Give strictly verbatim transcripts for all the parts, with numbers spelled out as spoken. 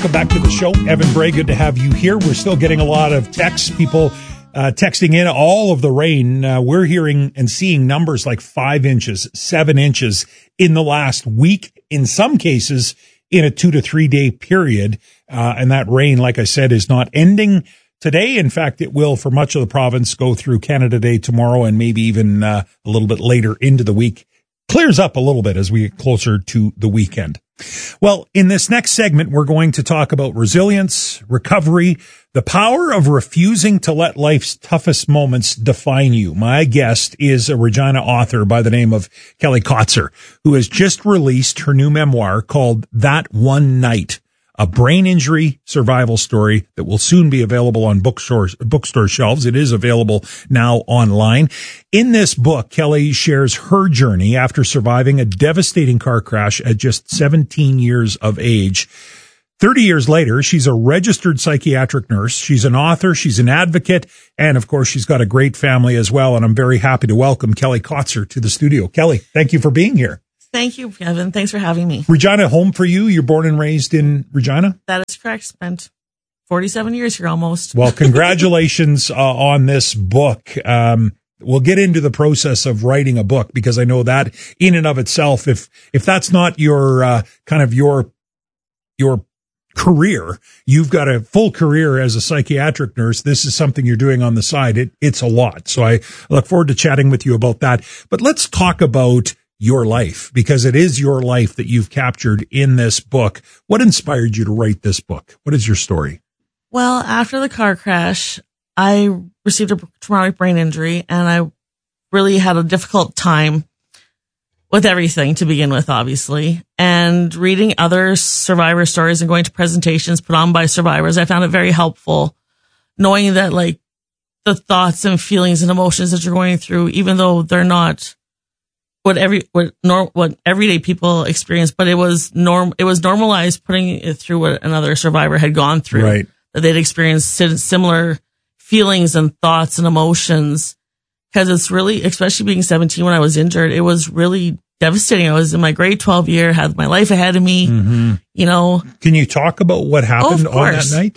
welcome back to the show. Evan Bray, good to have you here. We're still getting a lot of texts, people uh, texting in all of the rain. Uh, we're hearing and seeing numbers like five inches, seven inches in the last week, in some cases in a two to three day period. Uh, and that rain, like I said, is not ending today. In fact, it will for much of the province go through Canada Day tomorrow and maybe even uh, a little bit later into the week. Clears up a little bit as we get closer to the weekend. Well, in this next segment, we're going to talk about resilience, recovery, the power of refusing to let life's toughest moments define you. My guest is a Regina author by the name of Kelly Kotzer, who has just released her new memoir called That One Night, a brain injury survival story that will soon be available on bookstore, bookstore shelves. It is available now online. In this book, Kelly shares her journey after surviving a devastating car crash at just seventeen years of age. thirty years later, she's a registered psychiatric nurse. She's an author. She's an advocate. And of course, she's got a great family as well. And I'm very happy to welcome Kelly Kotzer to the studio. Kelly, thank you for being here. Thank you, Kevin. Thanks for having me. Regina, home for you? You're born and raised in Regina? That is correct. Spent forty-seven years here almost. Well, congratulations uh, on this book. Um, we'll get into the process of writing a book because I know that in and of itself, if if that's not your uh, kind of your your career, you've got a full career as a psychiatric nurse. This is something you're doing on the side. It, it's a lot. So I look forward to chatting with you about that. But let's talk about your life, because it is your life that you've captured in this book. What inspired you to write this book? What is your story? Well, after the car crash, I received a traumatic brain injury, and I really had a difficult time with everything to begin with, obviously. And reading other survivor stories and going to presentations put on by survivors, I found it very helpful, knowing that like the thoughts and feelings and emotions that you're going through, even though they're not what every what nor, what everyday people experience, but it was norm it was normalized putting it through what another survivor had gone through. Right. That they'd experienced similar feelings and thoughts and emotions. Because it's really, especially being seventeen when I was injured, it was really devastating. I was in my grade twelve year, had my life ahead of me. Mm-hmm. You know. Can you talk about what happened oh, on that night?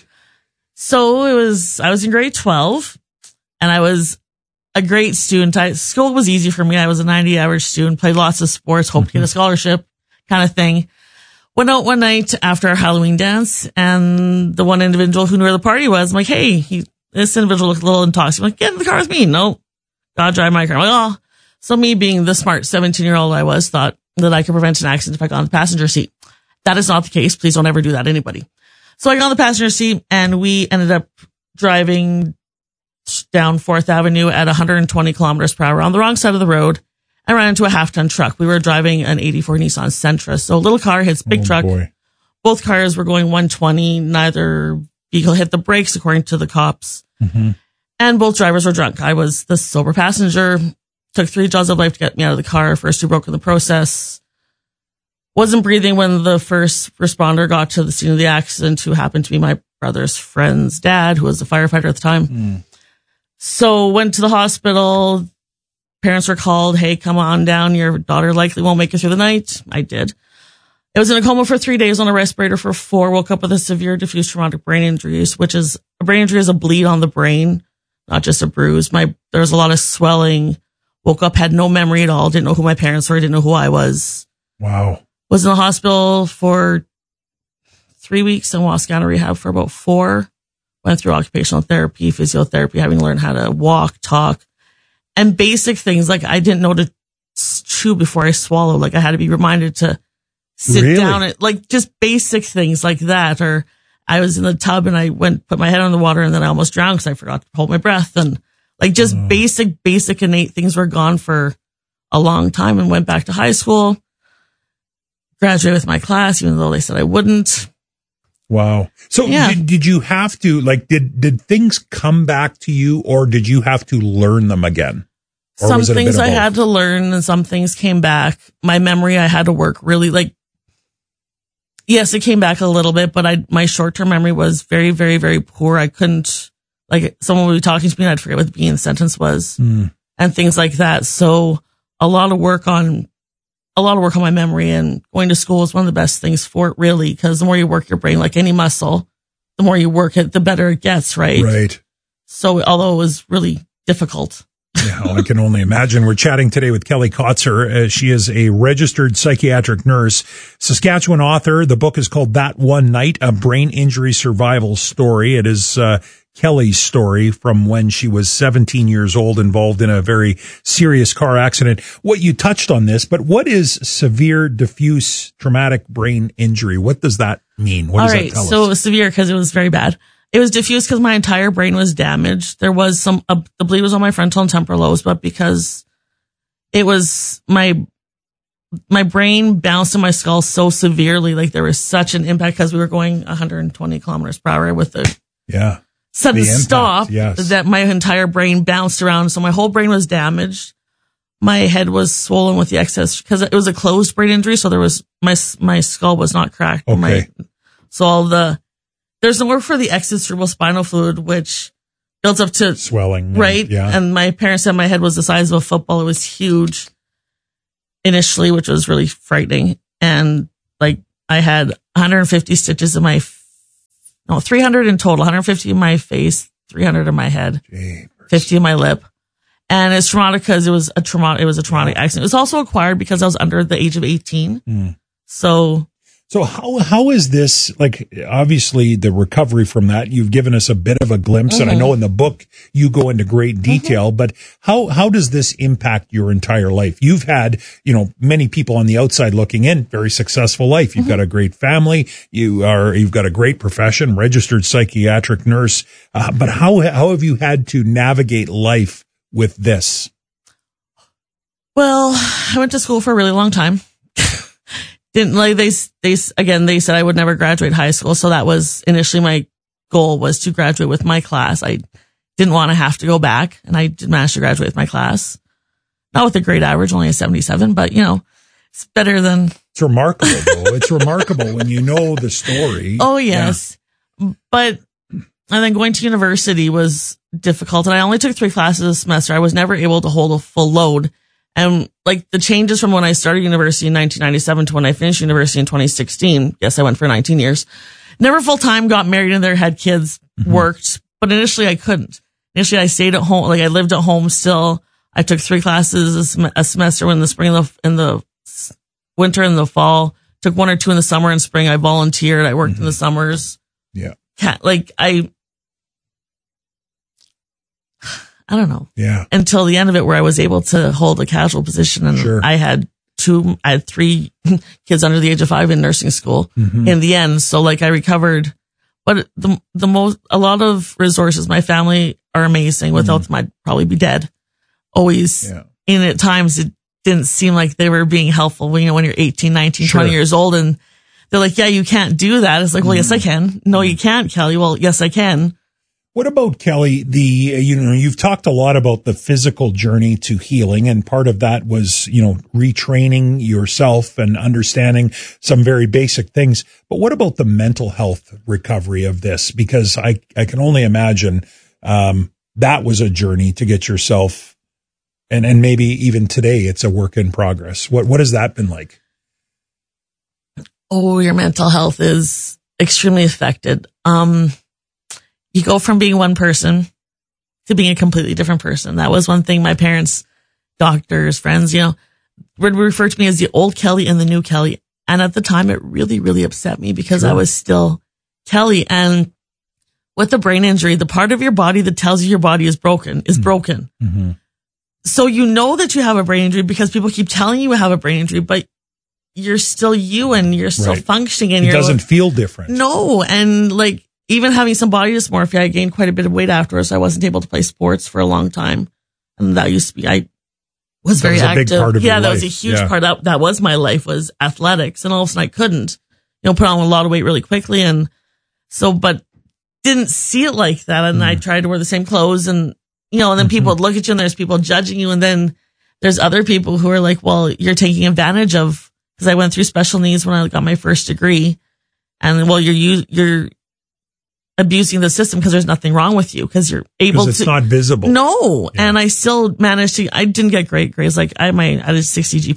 So it was, I was in grade twelve, and I was a great student. I, school was easy for me. I was a ninety average student, played lots of sports, hoped mm-hmm. to get a scholarship kind of thing. Went out one night after our Halloween dance, and the one individual who knew where the party was, I'm like, hey, he, this individual looked a little intoxicated. I'm like, get in the car with me. No, gotta drive my car. I'm like, oh. So me being the smart seventeen year old I was, thought that I could prevent an accident if I got on the passenger seat. That is not the case. Please don't ever do that to anybody. So I got on the passenger seat, and we ended up driving down Fourth Avenue at one hundred twenty kilometers per hour on the wrong side of the road. I ran into a half ton truck. We were driving an eighty-four Nissan Sentra. So little car hits big oh, truck. Boy. Both cars were going one twenty. Neither vehicle hit the brakes, according to the cops. Mm-hmm. And both drivers were drunk. I was the sober passenger. Took three jaws of life to get me out of the car. First two broke in the process. Wasn't breathing when the first responder got to the scene of the accident, who happened to be my brother's friend's dad, who was a firefighter at the time. Mm. So went to the hospital. Parents were called. Hey, come on down. Your daughter likely won't make it through the night. I did. I was in a coma for three days on a respirator for four. Woke up with a severe diffuse traumatic brain injuries, which is a brain injury is a bleed on the brain, not just a bruise. My there was a lot of swelling. Woke up, had no memory at all. Didn't know who my parents were. Didn't know who I was. Wow. Was in the hospital for three weeks and Wascana rehab for about four. Went through occupational therapy, physiotherapy, having learned how to walk, talk, and basic things like I didn't know to chew before I swallow. Like I had to be reminded to sit really? down, and like just basic things like that. Or I was in the tub and I went put my head on the water and then I almost drowned because I forgot to hold my breath. And like just oh. basic, basic innate things were gone for a long time. And went back to high school, graduated with my class, even though they said I wouldn't. Wow. So yeah. did, did you have to, like, did, did things come back to you, or did you have to learn them again? Or some things I had to learn and some things came back. My memory, I had to work really like, yes, it came back a little bit, but I, my short-term memory was very, very, very poor. I couldn't, like, someone would be talking to me and I'd forget what the beginning sentence was mm. and things like that. So a lot of work on a lot of work on my memory, and going to school is one of the best things for it, really, because the more you work your brain, like any muscle, the more you work it, the better it gets, right? Right. So although it was really difficult. Yeah, well, I can only imagine. We're chatting today with Kelly Kotzer. Uh, she is a registered psychiatric nurse, Saskatchewan author. The book is called That One Night, a Brain Injury Survival Story. It is uh, Kelly's story from when she was seventeen years old, involved in a very serious car accident. What you touched on this, but what is severe diffuse traumatic brain injury? What does that mean? What All does right, that tell so us? it was severe because it was very bad. It was diffuse because my entire brain was damaged. There was some, uh, the bleed was on my frontal and temporal lobes, but because it was my, my brain bounced in my skull so severely, like there was such an impact because we were going one hundred twenty kilometers per hour with the Yeah. sudden The impact, stop yes. that my entire brain bounced around. So my whole brain was damaged. My head was swollen with the excess because it was a closed brain injury. So there was, my, my skull was not cracked. Okay. My, so all the, there's nowhere for the excess cerebrospinal fluid, which builds up to Swelling. right. And, yeah. And my parents said my head was the size of a football. It was huge initially, which was really frightening. And like I had one hundred fifty stitches in my, no, three hundred in total, one hundred fifty in my face, three hundred in my head, Jeepers. fifty in my lip. And it's traumatic because it was a traumatic, it was a traumatic accident. It was also acquired because I was under the age of eighteen. Mm. So So how how is this, like, obviously the recovery from that, you've given us a bit of a glimpse, Mm-hmm. and I know in the book you go into great detail, mm-hmm. but how how does this impact your entire life? You've had, you know, many people on the outside looking in, very successful life. You've mm-hmm. got a great family, you are you've got a great profession, registered psychiatric nurse, uh, but how how have you had to navigate life with this? Well, I went to school for a really long time. Didn't like they, they, again, they said I would never graduate high school. So that was initially my goal, was to graduate with my class. I didn't want to have to go back, and I did manage to graduate with my class. Not with a grade average, only a seventy-seven, but you know, it's better than. It's remarkable though. It's remarkable when you know the story. Oh yes. Yeah. But, and then going to university was difficult, and I only took three classes a semester. I was never able to hold a full load. And like the changes from when I started university in nineteen ninety-seven to when I finished university in twenty sixteen. Yes, I went for nineteen years. Never full time, got married in there, had kids, mm-hmm. worked. But initially I couldn't. Initially I stayed at home. Like I lived at home still. I took three classes a, sem- a semester in the spring, in the, in the winter and the fall. Took one or two in the summer and spring. I volunteered. I worked mm-hmm. in the summers. Yeah. Like I, I don't know. Yeah. Until the end of it, where I was able to hold a casual position, and sure. I had two, I had three kids under the age of five in nursing school mm-hmm. in the end. So like I recovered, but the, the most, a lot of resources, my family are amazing. Without mm-hmm. them, I'd probably be dead. Always. Yeah. And at times it didn't seem like they were being helpful when, you know, when you're eighteen, nineteen, sure. twenty years old, and they're like, yeah, you can't do that. It's like, well, mm-hmm. yes, I can. No, you can't, Kelly. Well, yes, I can. What about, Kelly, the, you know, you've talked a lot about the physical journey to healing, and part of that was, you know, retraining yourself and understanding some very basic things. But what about the mental health recovery of this? Because I, I can only imagine, um, that was a journey to get yourself, and, and maybe even today it's a work in progress. What, what has that been like? Oh, your mental health is extremely affected. Um, You go from being one person to being a completely different person. That was one thing my parents, doctors, friends, you know, would refer to me as the old Kelly and the new Kelly. And at the time, it really, really upset me because sure. I was still Kelly. And with the brain injury, the part of your body that tells you your body is broken is mm-hmm. broken. Mm-hmm. So you know that you have a brain injury because people keep telling you you have a brain injury, but you're still you and you're still right. functioning. And it you're doesn't feel different. No. And like, even having some body dysmorphia, I gained quite a bit of weight afterwards. I wasn't able to play sports for a long time. And that used to be, I was that very was a active. Big part of yeah, your that life. was a huge yeah. part. That, that was my life, was athletics. And all of a sudden I couldn't, you know, put on a lot of weight really quickly. And so, but didn't see it like that. And mm. I tried to wear the same clothes, and, you know, and then mm-hmm. people would look at you and there's people judging you. And then there's other people who are like, well, you're taking advantage of, because I went through special needs when I got my first degree. And well, you're, you're, abusing the system because there's nothing wrong with you, because you're able to. It's not visible. No. Yeah. And I still managed to, I didn't get great grades. Like I, my, I had a sixty G point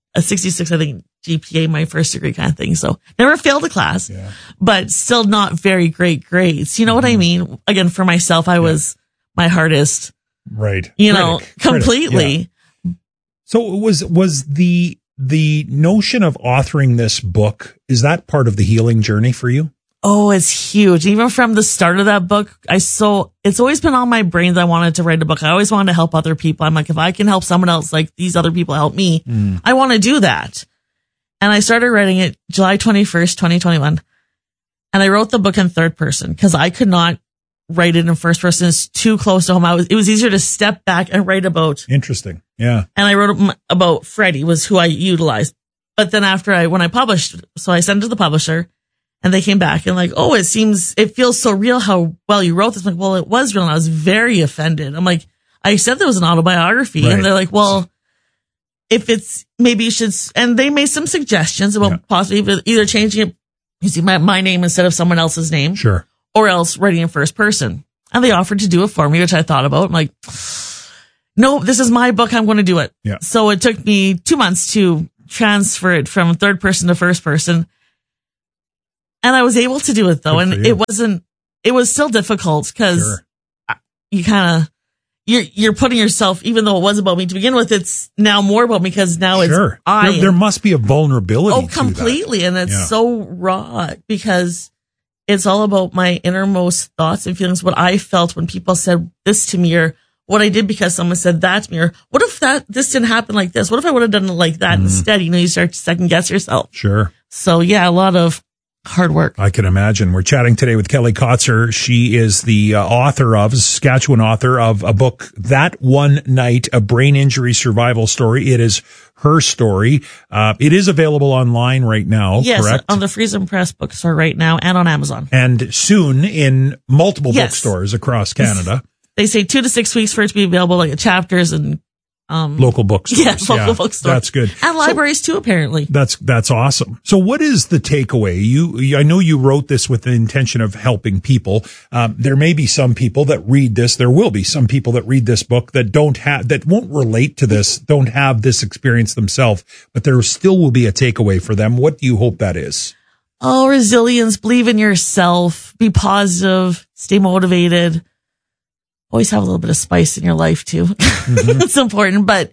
a sixty-six, I think, G P A, my first degree kind of thing. So never failed a class, Yeah. but still not very great grades. You know Mm-hmm. what I mean? Again, for myself, I Yeah. was my hardest, Right. you know, Critic. Critic, completely. yeah. So was, was the, the notion of authoring this book, is that part of the healing journey for you? Oh, it's huge. Even from the start of that book, I so, it's always been on my brain that I wanted to write a book. I always wanted to help other people. I'm like, if I can help someone else, like these other people help me, Mm. I want to do that. And I started writing it July twenty-first, twenty twenty-one. And I wrote the book in third person because I could not write it in first person. It's too close to home. I was, it was easier to step back and write about. Interesting. Yeah. And I wrote about Freddie was who I utilized. But then after I, when I published, so I sent it to the publisher and they came back and like, oh, it seems, it feels so real how well you wrote this. I'm like, well, it was real. And I was very offended. I'm like, I said there was an autobiography. Right. And they're like, well, if it's, maybe you should, and they made some suggestions about Yeah. possibly either changing it, using my, my name instead of someone else's name, Sure. or else writing in first person. And they offered to do it for me, which I thought about. I'm like, no, this is my book. I'm going to do it. Yeah. So it took me two months to transfer it from third person to first person. And I was able to do it though. Good And for you. it wasn't, it was still difficult because Sure. you kind of, you're, you're putting yourself, even though it was about me to begin with, it's now more about me because now Sure. it's I. There, there must be a vulnerability. Oh, to that. completely. And it's Yeah. so raw because it's all about my innermost thoughts and feelings, what I felt when people said this to me, or what I did because someone said that to me, or what if that, this didn't happen like this? What if I would have done it like that Mm. instead? You know, you start to second guess yourself. Sure. So yeah, a lot of hard work. I can imagine. We're chatting today with Kelly Kotzer. She is the uh, author of, Saskatchewan author of a book, That One Night, a Brain Injury Survival Story. It is her story. Uh, it is available online right now, Yes, correct? on the Friesen Press bookstore right now and on Amazon. And soon in multiple Yes. bookstores across Canada. They say two to six weeks for it to be available, like chapters and um, Local bookstores. yeah, local bookstores. That's good. And libraries too, apparently. That's that's awesome. So, what is the takeaway? You, you I know you wrote this with the intention of helping people. Um, there may be some people that read this. There will be some people that read this book that don't have that won't relate to this, don't have this experience themselves. But there still will be a takeaway for them. What do you hope that is? Oh, resilience, believe in yourself, be positive, stay motivated. Always have a little bit of spice in your life too. Mm-hmm. It's important. But,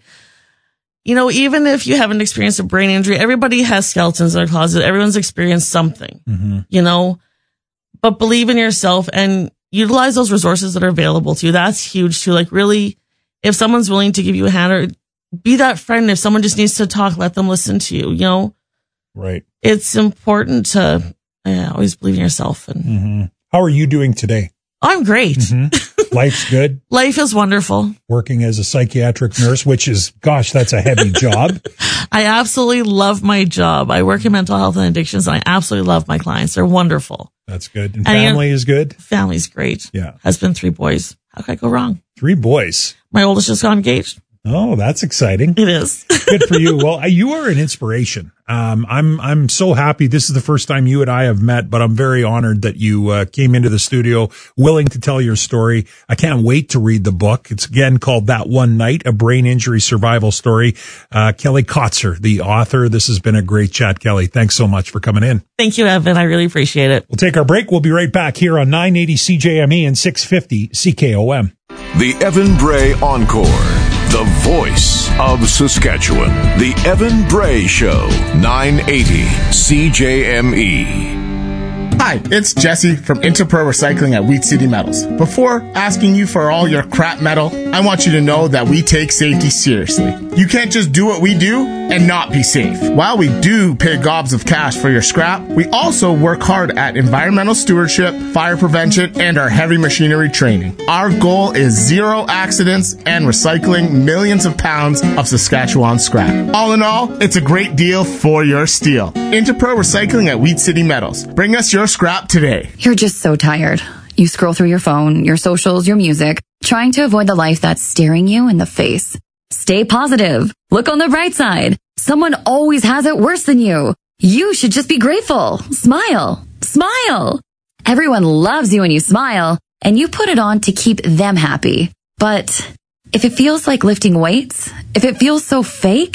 you know, even if you haven't experienced a brain injury, everybody has skeletons in their closet. Everyone's experienced something, mm-hmm. you know, but believe in yourself and utilize those resources that are available to you. That's huge too. Like really, if someone's willing to give you a hand or be that friend, if someone just needs to talk, let them listen to you, you know, right. It's important to yeah, always believe in yourself. And Mm-hmm. How are you doing today? I'm great. Mm-hmm. Life's good. Life is wonderful. Working as a psychiatric nurse, which is, gosh, that's a heavy job. I absolutely love my job. I work in mental health and addictions, and I absolutely love my clients. They're wonderful. That's good. And And, you know, family is good. Family's great. Yeah. Husband, three boys. How could I go wrong? Three boys. My oldest just got engaged. Oh, that's exciting. It is. Good for you. Well, you are an inspiration. Um, I'm, I'm so happy. This is the first time you and I have met, but I'm very honored that you uh, came into the studio willing to tell your story. I can't wait to read the book. It's again called That One Night, a Brain Injury Survival Story. Uh, Kelly Kotzer, the author. This has been a great chat, Kelly. Thanks so much for coming in. Thank you, Evan. I really appreciate it. We'll take our break. We'll be right back here on nine eighty C J M E and six fifty C K O M. The Evan Bray Encore. The voice of Saskatchewan. The Evan Bray Show. nine eighty C J M E. Hi, it's Jesse from Interpro Recycling at Wheat City Metals. Before asking you for all your crap metal, I want you to know that we take safety seriously. You can't just do what we do and not be safe. While we do pay gobs of cash for your scrap, we also work hard at environmental stewardship, fire prevention, and our heavy machinery training. Our goal is zero accidents and recycling millions of pounds of Saskatchewan scrap. All in all, it's a great deal for your steel. Interpro Recycling at Wheat City Metals. Bring us your scrap today. You're just so tired. You scroll through your phone, your socials, your music, trying to avoid the life that's staring you in the face. Stay positive. Look on the bright side. Someone always has it worse than you. You should just be grateful. Smile. Smile. Everyone loves you when you smile, and you put it on to keep them happy. But if it feels like lifting weights, if it feels so fake,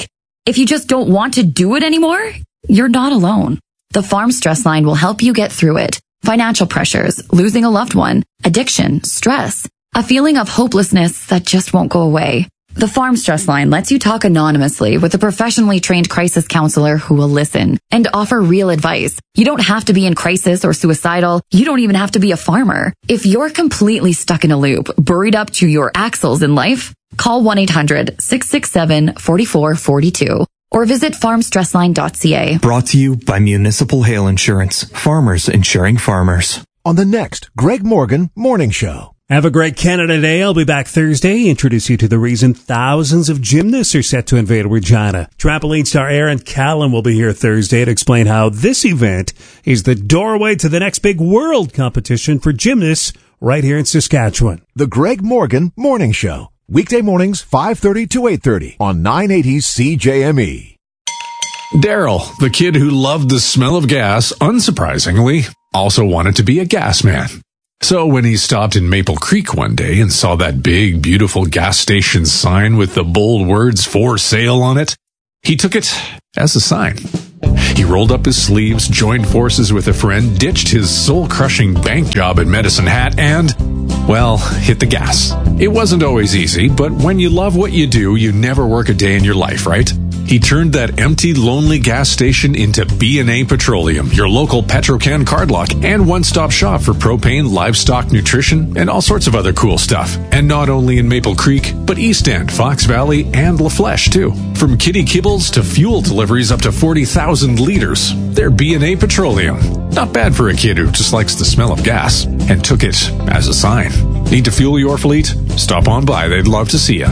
If you just don't want to do it anymore, you're not alone. The Farm Stress Line will help you get through it. Financial pressures, losing a loved one, addiction, stress, a feeling of hopelessness that just won't go away. The Farm Stress Line lets you talk anonymously with a professionally trained crisis counselor who will listen and offer real advice. You don't have to be in crisis or suicidal. You don't even have to be a farmer. If you're completely stuck in a loop, buried up to your axles in life, call one eight hundred, six six seven, four four four two or visit farm stress line dot c a. Brought to you by Municipal Hail Insurance. Farmers insuring farmers. On the next Greg Morgan Morning Show. Have a great Canada Day. I'll be back Thursday. Introduce you to the reason thousands of gymnasts are set to invade Regina. Trampoline star Aaron Callan will be here Thursday to explain how this event is the doorway to the next big world competition for gymnasts right here in Saskatchewan. The Greg Morgan Morning Show. Weekday mornings, five thirty to eight thirty on nine eighty C J M E. Daryl, the kid who loved the smell of gas, unsurprisingly, also wanted to be a gas man. So when he stopped in Maple Creek one day and saw that big, beautiful gas station sign with the bold words "for sale" on it, he took it as a sign. He rolled up his sleeves, joined forces with a friend, ditched his soul-crushing bank job at Medicine Hat, and, well, hit the gas. It wasn't always easy, but when you love what you do, you never work a day in your life, right? He turned that empty, lonely gas station into B and A Petroleum, your local Petrocan card lock and one-stop shop for propane, livestock nutrition, and all sorts of other cool stuff. And not only in Maple Creek, but East End, Fox Valley, and La Flèche, too. From kitty kibbles to fuel deliveries up to forty thousand liters, they're B and A Petroleum. Not bad for a kid who just likes the smell of gas and took it as a sign. Need to fuel your fleet? Stop on by. They'd love to see you.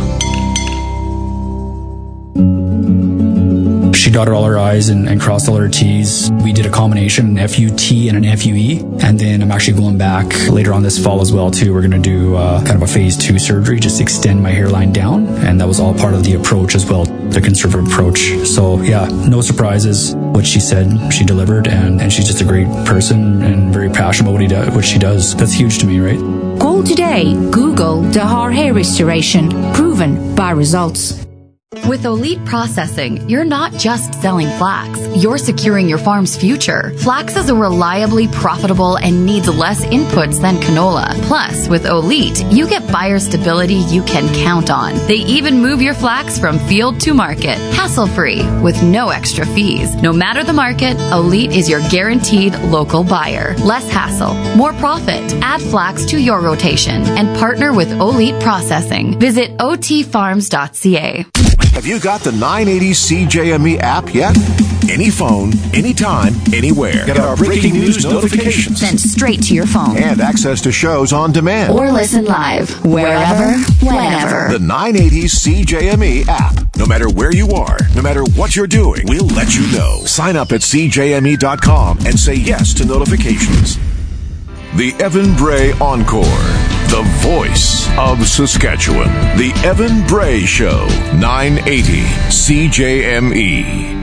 She dotted all her I's and, and crossed all her T's. We did a combination, an F U T and an F U E. And then I'm actually going back later on this fall as well, too. We're going to do uh, kind of a phase two surgery, just extend my hairline down. And that was all part of the approach as well, the conservative approach. So, yeah, no surprises. What she said, she delivered. And, and she's just a great person and very passionate about what, he do, what she does. That's huge to me, right? Call today. Google Dahar Hair Restoration. Proven by results. With Olite Processing, you're not just selling flax, you're securing your farm's future. Flax is a reliably profitable and needs less inputs than canola. Plus, with Olite, you get buyer stability you can count on. They even move your flax from field to market, hassle-free, with no extra fees. No matter the market, Olite is your guaranteed local buyer. Less hassle, more profit. Add flax to your rotation and partner with Olite Processing. Visit o t farms dot c a. Have you got the nine eighty C J M E app yet? Any phone, anytime, anywhere. Get our breaking news notifications sent straight to your phone. And access to shows on demand. Or listen live, wherever, whenever. The nine eighty C J M E app. No matter where you are, no matter what you're doing, we'll let you know. Sign up at c j m e dot com and say yes to notifications. The Evan Bray Encore. The voice of Saskatchewan. The Evan Bray Show. nine eighty C J M E.